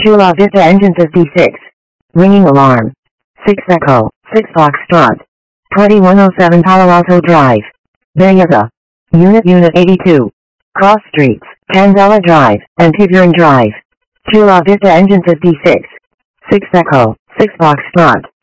Chula Vista engine 56. Ringing alarm. 6 Echo, 6 Foxtrot. 2107 Palo Alto Drive. Berryessa. Unit 82. Cross Streets, Canzella Drive, and Tiburon Drive. Chula Vista engine 56. 6 Echo, 6 Foxtrot.